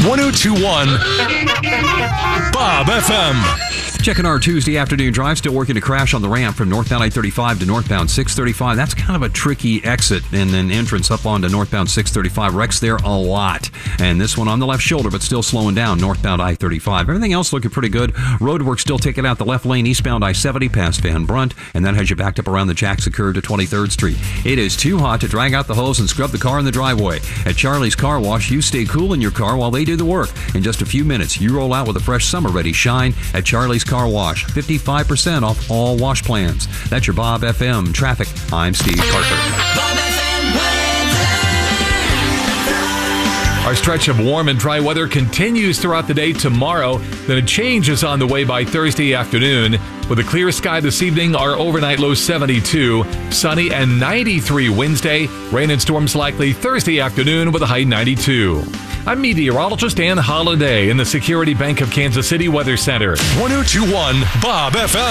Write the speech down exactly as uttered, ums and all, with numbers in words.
one oh two point one Bob F M. Checking our Tuesday afternoon drive, still working to crash on the ramp from northbound I thirty-five to northbound six thirty-five. That's kind of a tricky exit and then entrance up onto northbound six thirty-five. Wrecks there a lot. And this one on the left shoulder, but still slowing down northbound I thirty-five. Everything else looking pretty good. Roadwork still taking out the left lane eastbound I seventy past Van Brunt, and that has you backed up around the Jackson curve to twenty-third Street. It is too hot to drag out the hose and scrub the car in the driveway. At Charlie's Car Wash, you stay cool in your car while they do the work. In just a few minutes, you roll out with a fresh summer-ready shine at Charlie's Car Wash. fifty-five percent off all wash plans. That's your Bob F M traffic. I'm Steve Parker. Our stretch of warm and dry weather continues throughout the day tomorrow. Then a change is on the way by Thursday afternoon. With a clear sky this evening, our overnight low seventy-two, sunny and ninety-three Wednesday. Rain and storms likely Thursday afternoon with a high ninety-two. I'm meteorologist Ann Holliday in the Security Bank of Kansas City Weather Center. one oh two point one Bob F M.